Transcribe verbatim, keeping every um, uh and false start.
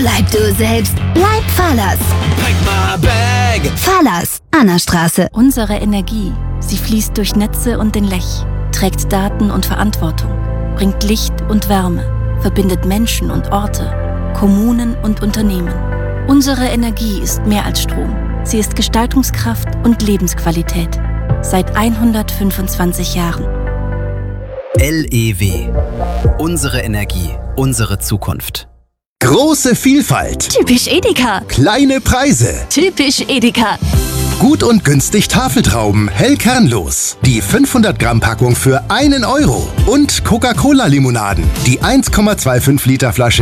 Bleib du selbst. Bleib Fallers. Pack my bag. Fallers. Annastraße. Unsere Energie, sie fließt durch Netze und den Lech, trägt Daten und Verantwortung, bringt Licht und Wärme, verbindet Menschen und Orte, Kommunen und Unternehmen. Unsere Energie ist mehr als Strom. Sie ist Gestaltungskraft und Lebensqualität. Seit hundertfünfundzwanzig Jahren. L E W. Unsere Energie, unsere Zukunft. Große Vielfalt. Typisch Edeka. Kleine Preise. Typisch Edeka. Gut und günstig Tafeltrauben, hell kernlos. Die fünfhundert Gramm Packung für einen Euro. Und Coca-Cola Limonaden. Die eins Komma fünfundzwanzig Liter Flasche